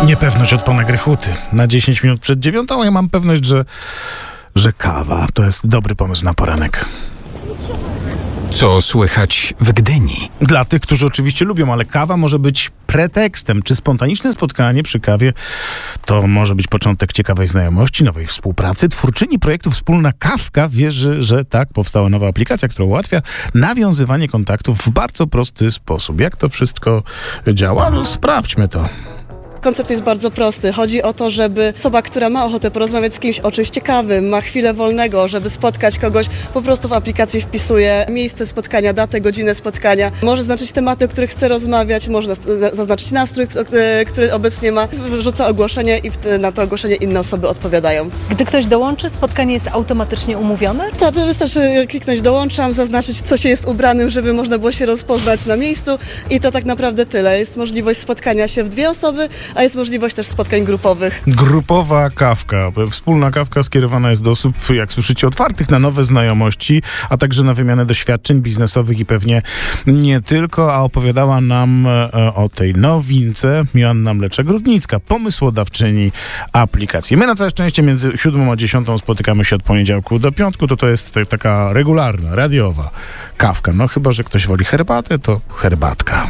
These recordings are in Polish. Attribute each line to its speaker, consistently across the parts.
Speaker 1: Niepewność od pana Grechuty. Na 10 minut przed 9:00, a ja mam pewność, że kawa to jest dobry pomysł na poranek.
Speaker 2: Co słychać w Gdyni?
Speaker 1: Dla tych, którzy oczywiście lubią, ale kawa może być pretekstem. Czy spontaniczne spotkanie przy kawie to może być początek ciekawej znajomości, nowej współpracy? Twórczyni projektu Wspólna Kawka wierzy, że tak, powstała nowa aplikacja, która ułatwia nawiązywanie kontaktów w bardzo prosty sposób. Jak to wszystko działa? No, sprawdźmy to.
Speaker 3: Koncept jest bardzo prosty. Chodzi o to, żeby osoba, która ma ochotę porozmawiać z kimś o czymś ciekawym, ma chwilę wolnego, żeby spotkać kogoś, po prostu w aplikacji wpisuje miejsce spotkania, datę, godzinę spotkania. Może zaznaczyć tematy, o których chce rozmawiać, można zaznaczyć nastrój, który obecnie ma, wrzuca ogłoszenie i na to ogłoszenie inne osoby odpowiadają.
Speaker 4: Gdy ktoś dołączy, spotkanie jest automatycznie umówione?
Speaker 3: Tak, to wystarczy kliknąć dołączam, zaznaczyć co się jest ubranym, żeby można było się rozpoznać na miejscu i to tak naprawdę tyle. Jest możliwość spotkania się w 2 osoby, a jest możliwość też spotkań grupowych.
Speaker 1: Grupowa kawka. Wspólna kawka skierowana jest do osób, jak słyszycie, otwartych na nowe znajomości, a także na wymianę doświadczeń biznesowych i pewnie nie tylko, a opowiadała nam o tej nowince Joanna Mleczak-Rudnicka, pomysłodawczyni aplikacji. My na całe szczęście między 7 a 10 spotykamy się od poniedziałku do piątku, to jest taka regularna, radiowa kawka. No chyba, że ktoś woli herbatę, to herbatka.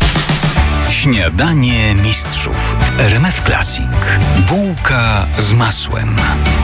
Speaker 2: Śniadanie mistrzów w RMF Classic. Bułka z masłem.